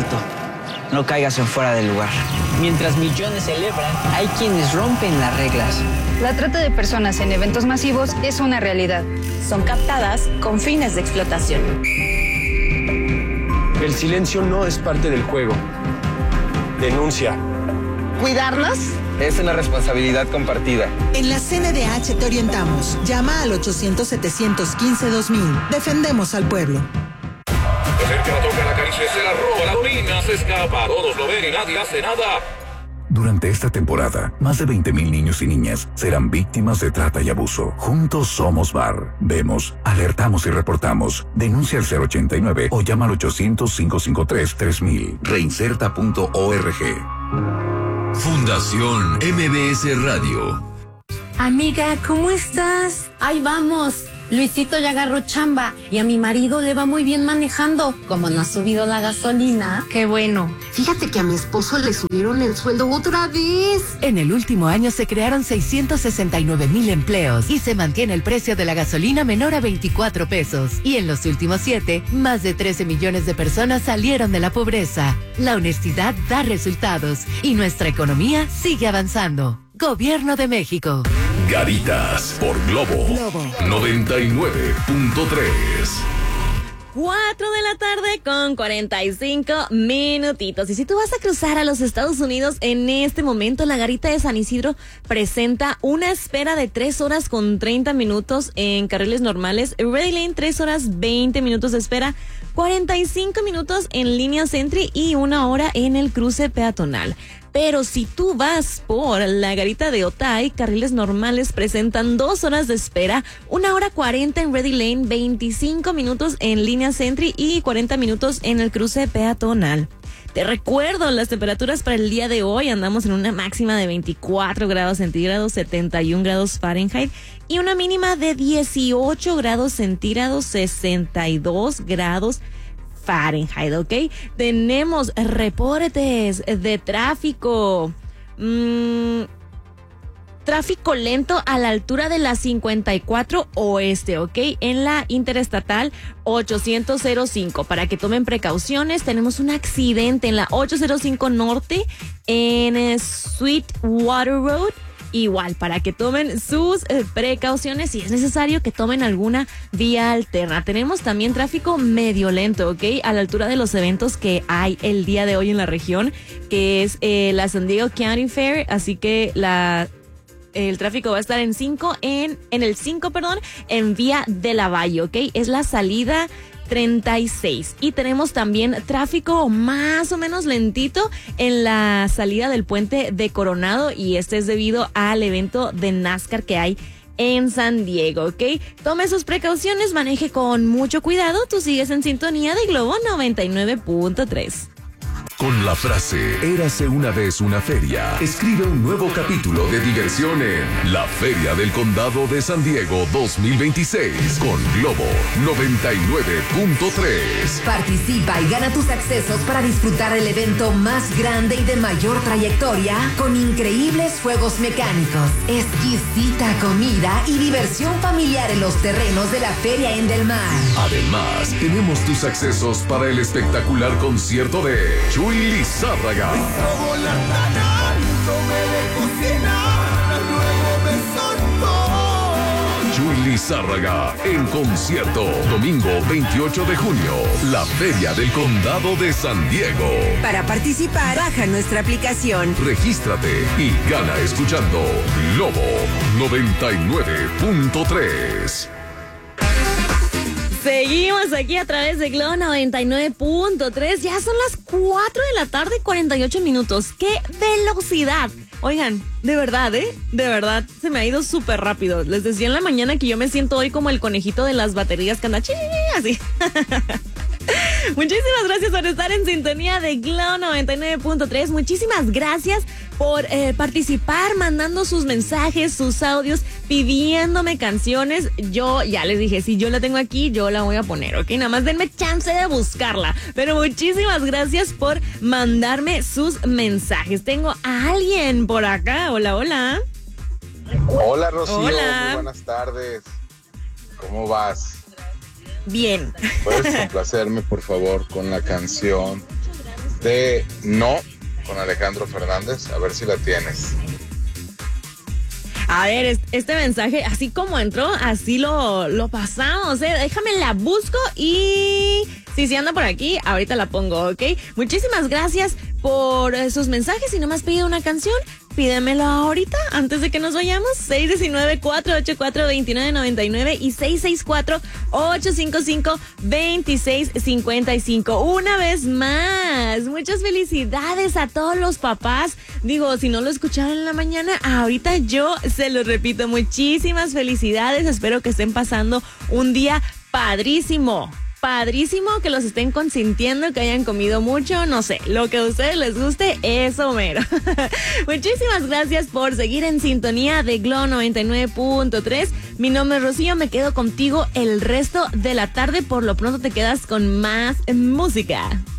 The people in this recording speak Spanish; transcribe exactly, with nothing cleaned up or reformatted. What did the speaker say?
alto. No caigas en fuera de lugar. Mientras millones celebran, hay quienes rompen las reglas. La trata de personas en eventos masivos es una realidad. Son captadas con fines de explotación. El silencio no es parte del juego. Denuncia. ¿Cuidarnos? Es una responsabilidad compartida. En la C N D H te orientamos. Llama al ochocientos, setecientos quince, dos mil. Defendemos al pueblo. El que la toca, la acaricia, se la roba, la orina, se escapa. Todos lo ven y nadie hace nada. Durante esta temporada, más de veinte mil niños y niñas serán víctimas de trata y abuso. Juntos somos B A R. Vemos, alertamos y reportamos. Denuncia al cero ochenta y nueve o llama al ochocientos, cinco cinco tres, tres mil. Reinserta punto org. Fundación M B S Radio. Amiga, ¿cómo estás? Ahí vamos. Luisito ya agarró chamba y a mi marido le va muy bien manejando. Como no ha subido la gasolina. Qué bueno. Fíjate que a mi esposo le subieron el sueldo otra vez. En el último año se crearon seiscientos sesenta y nueve mil empleos y se mantiene el precio de la gasolina menor a veinticuatro pesos. Y en los últimos siete, más de trece millones de personas salieron de la pobreza. La honestidad da resultados y nuestra economía sigue avanzando. Gobierno de México. Garitas por Globo, Globo. noventa y nueve punto tres. cuatro de la tarde con cuarenta y cinco minutitos. Y si tú vas a cruzar a los Estados Unidos en este momento, la Garita de San Isidro presenta una espera de tres horas con treinta minutos en carriles normales. Ready Lane, tres horas veinte minutos de espera, cuarenta y cinco minutos en línea Sentry y una hora en el cruce peatonal. Pero si tú vas por la Garita de Otay, carriles normales presentan dos horas de espera, una hora cuarenta en Ready Lane, veinticinco minutos en línea Sentry y cuarenta minutos en el cruce peatonal. Te recuerdo las temperaturas para el día de hoy. Andamos en una máxima de veinticuatro grados centígrados, setenta y un grados Fahrenheit y una mínima de dieciocho grados centígrados, sesenta y dos grados Fahrenheit, ¿ok? Tenemos reportes de tráfico. Mm, tráfico lento a la altura de la cincuenta y cuatro Oeste, ¿ok? En la interestatal ochocientos cinco. Para que tomen precauciones, tenemos un accidente en la ochocientos cinco Norte en Sweetwater Road. Igual, para que tomen sus eh, precauciones, si es necesario que tomen alguna vía alterna. Tenemos también tráfico medio lento, ¿ok? A la altura de los eventos que hay el día de hoy en la región, que es eh, la San Diego County Fair, así que la... el tráfico va a estar en cinco, en, en el cinco, perdón, en Vía de la Valle, ¿ok? Es la salida treinta y seis. Y tenemos también tráfico más o menos lentito en la salida del puente de Coronado, y este es debido al evento de NASCAR que hay en San Diego, ¿ok? Tome sus precauciones, maneje con mucho cuidado. Tú sigues en sintonía de Globo noventa y nueve punto tres. Con la frase "Érase una vez una feria", escribe un nuevo capítulo de diversión en La Feria del Condado de San Diego dos mil veintiséis con Globo noventa y nueve punto tres. Participa y gana tus accesos para disfrutar del evento más grande y de mayor trayectoria, con increíbles juegos mecánicos, exquisita comida y diversión familiar en los terrenos de la Feria en Del Mar. Además, tenemos tus accesos para el espectacular concierto de Chuy Lizárraga. Chuy Lizárraga en concierto, domingo veintiocho de junio, la Feria del Condado de San Diego. Para participar, baja nuestra aplicación, regístrate y gana escuchando Globo noventa y nueve punto tres. Seguimos aquí a través de Globo noventa y nueve punto tres. Ya son las cuatro de la tarde, cuarenta y ocho minutos. ¡Qué velocidad! Oigan, de verdad, ¿eh? De verdad, se me ha ido súper rápido. Les decía en la mañana que yo me siento hoy como el conejito de las baterías que anda así. Muchísimas gracias por estar en sintonía de Globo noventa y nueve punto tres. Muchísimas gracias por eh, participar, mandando sus mensajes, sus audios, pidiéndome canciones. Yo ya les dije, si yo la tengo aquí, yo la voy a poner, ¿ok? Nada más denme chance de buscarla. Pero muchísimas gracias por mandarme sus mensajes. Tengo a alguien por acá. Hola, hola. Hola, Rocío. Hola. Muy buenas tardes. ¿Cómo vas? Bien. ¿Puedes complacerme, por favor, con la canción de No con Alejandro Fernández, a ver si la tienes. A ver, este mensaje, así como entró, así lo, lo pasamos, ¿eh? Déjame la busco y si sí, anda por aquí, ahorita la pongo, ¿ok? Muchísimas gracias por esos mensajes y nomás pide una canción, pídemelo ahorita antes de que nos vayamos. seis uno nueve, cuatro ocho cuatro, dos nueve nueve nueve y seis seis cuatro, ocho cinco cinco, dos seis cinco cinco. Una vez más, muchas felicidades a todos los papás. Digo, si no lo escucharon en la mañana, ahorita yo se lo repito. Muchísimas felicidades. Espero que estén pasando un día padrísimo. Padrísimo, que los estén consintiendo, que hayan comido mucho, no sé, lo que a ustedes les guste, eso mero. Muchísimas gracias por seguir en sintonía de Globo noventa y nueve punto tres. Mi nombre es Rocío, me quedo contigo el resto de la tarde. Por lo pronto te quedas con más música.